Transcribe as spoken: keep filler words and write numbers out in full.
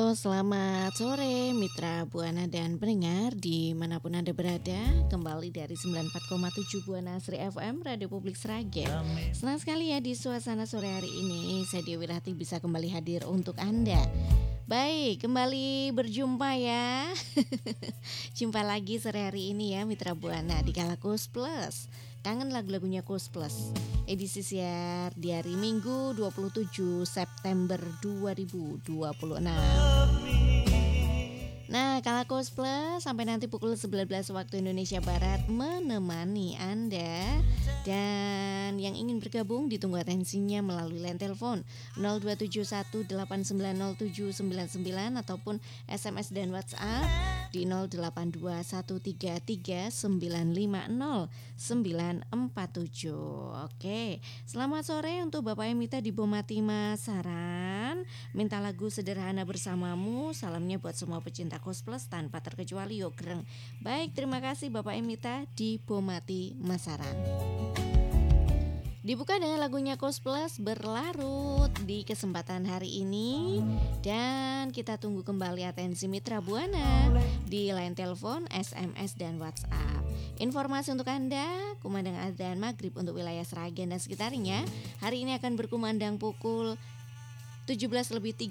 Halo, selamat sore Mitra Buana dan pendengar dimanapun Anda berada. Kembali dari sembilan puluh empat koma tujuh Buana Asri F M, Radio Publik Sragen. Senang sekali ya di suasana sore hari ini saya Dewi Rati bisa kembali hadir untuk Anda. Baik, kembali berjumpa ya. Jumpa lagi sore hari ini ya Mitra Buana di Kala Kus Plus. Kangen lagu-lagunya Kus Plus. Edisi siar di hari Minggu dua puluh tujuh September dua ribu dua puluh enam. Nah, Kala Kus Plus sampai nanti pukul sembilan belas waktu Indonesia Barat menemani Anda. Dan yang ingin bergabung ditunggu atensinya melalui line telepon nol dua tujuh satu delapan sembilan nol tujuh sembilan sembilan ataupun S M S dan WhatsApp di nol delapan dua satu tiga tiga sembilan lima nol sembilan empat tujuh. Oke, selamat sore untuk Bapak Emita di Bomati Masaran. Minta lagu sederhana bersamamu. Salamnya buat semua pecinta Kus Plus tanpa terkecuali Yogreng. Baik, terima kasih Bapak Emita di Bomati Masaran. Dibuka dengan lagunya Kus Plus Berlarut di kesempatan hari ini. Dan kita tunggu kembali atensi Mitra Buana di line telepon, S M S dan WhatsApp. Informasi untuk Anda, kumandang adzan maghrib untuk wilayah Sragen dan sekitarnya hari ini akan berkumandang pukul tujuh belas lebih tiga